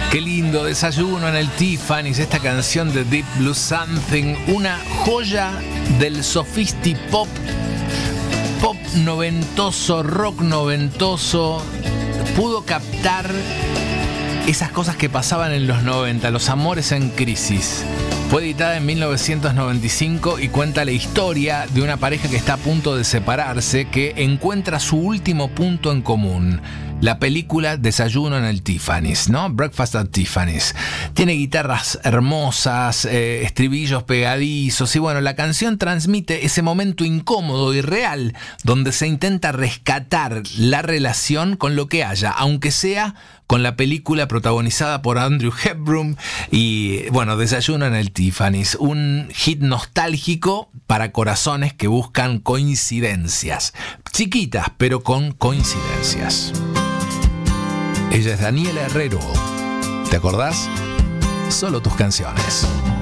Qué lindo, Desayuno en el Tiffany's, esta canción de Deep Blue Something, una joya del sofistipop, pop noventoso, rock noventoso. Pudo captar esas cosas que pasaban en los 90, los amores en crisis. Fue editada en 1995 y cuenta la historia de una pareja que está a punto de separarse, que encuentra su último punto en común. La película Desayuno en el Tiffany's, ¿no? Breakfast at Tiffany's. Tiene guitarras hermosas, estribillos pegadizos y bueno, la canción transmite ese momento incómodo y real donde se intenta rescatar la relación con lo que haya, aunque sea con la película protagonizada por Andrew Hepburn y bueno, Desayuno en el Tiffany's, un hit nostálgico para corazones que buscan coincidencias, chiquitas pero con coincidencias. Ella es Daniela Herrero. ¿Te acordás? Solo tus canciones.